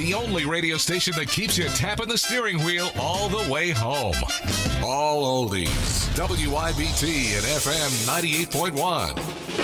The only radio station that keeps you tapping the steering wheel all the way home. All oldies. WIBT and FM 98.1.